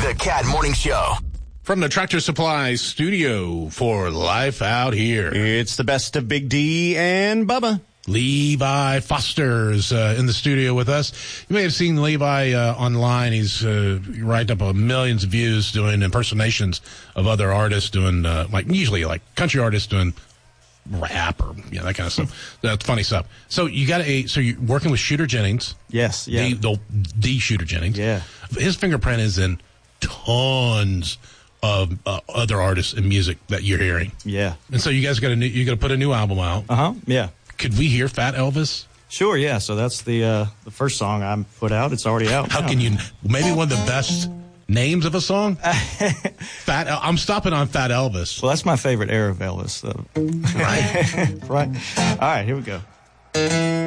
The Cat Morning Show. From the Tractor Supply studio for Life Out Here. It's the best of Big D and Bubba. Levi Foster's in the studio with us. You may have seen Levi online. He's racked up millions of views doing impersonations of other artists, doing usually country artists doing rap or that kind of stuff. That's funny stuff. So so you're working with Shooter Jennings. Yes, yeah. The Shooter Jennings. Yeah. His fingerprint is in tons of other artists and music that you're hearing. Yeah. And so you guys got to put a new album out. Yeah. Could we hear Fat Elvis? Sure, yeah. So that's the first song I put out. It's already out. How can you? Maybe one of the best names of a song. I'm stopping on Fat Elvis. Well, that's my favorite era of Elvis. So. Right. Right. All right, here we go.